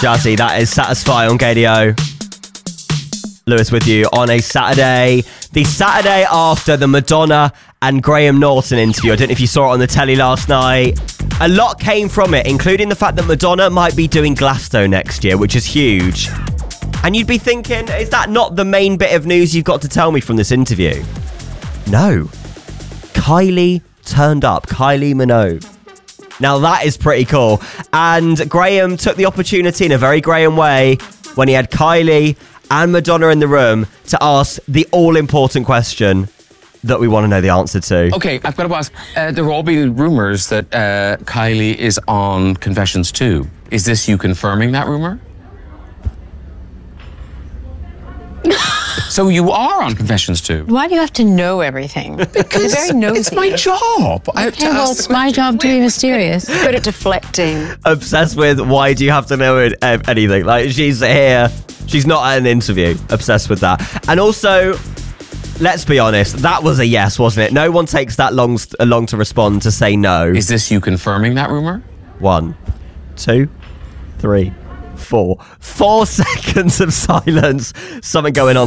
Jazzy, that is Satisfy on KDO. Lewis with you on a Saturday. The Saturday after the Madonna and Graham Norton interview. I don't know if you saw it on the telly last night. A lot came from it, including the fact that Madonna might be doing Glasgow next year, which is huge. And you'd be thinking, is that not the main bit of news you've got to tell me from this interview? No. Kylie turned up. Kylie Minogue. Now that is pretty cool. And Graham took the opportunity in a very Graham way when he had Kylie and Madonna in the room to ask the all-important question that we want to know the answer to. Okay, I've got to ask, there have all been rumours that Kylie is on Confessions 2. Is this you confirming that rumour? So you are on Confessions 2? Why do you have to know everything? Because very nosy. it's my job. I have to Well, ask it's my job to be mysterious. Good at deflecting. Obsessed with why do you have to know anything? Like, she's here. She's not at an interview. Obsessed with that. And also, let's be honest, that was a yes, wasn't it? No one takes that long to respond to say no. Is this you confirming that rumour? 1, 2, 3, 4. 4 seconds of silence. Something going on.